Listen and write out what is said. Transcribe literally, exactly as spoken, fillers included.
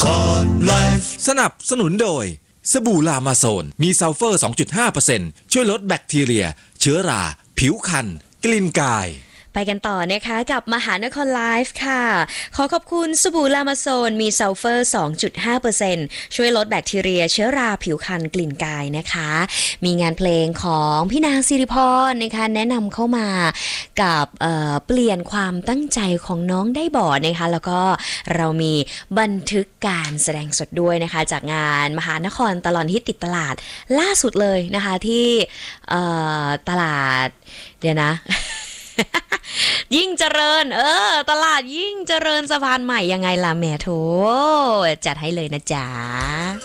สนับสนุนโดยสบู่ลามาโซนมีซัลเฟอร์ สองจุดห้าเปอร์เซ็นต์ ช่วยลดแบคทีเรียเชื้อราผิวคันกลิ่นกายไปกันต่อนะคะกับมหานครไลฟ์ค่ะขอขอบคุณสบู่ลามาโซนมีซัลเฟอร์ สองจุดห้าเปอร์เซ็นต์ ช่วยลดแบคทีเรียเชื้อราผิวคันกลิ่นกายนะคะมีงานเพลงของพี่นางสิริพรนะคะแนะนำเข้ามากับเอ่อเปลี่ยนความตั้งใจของน้องได้บ่นะคะแล้วก็เรามีบันทึกการแสดงสดด้วยนะคะจากงานมหานครตลอดฮิตติดตลาดล่าสุดเลยนะคะที่เอ่อตลาดเดี๋ยวนะ ยิ่งเจริญเออตลาดยิ่งเจริญสะพานใหม่ยังไงล่ะแม่โถจัดให้เลยนะจ๊ะ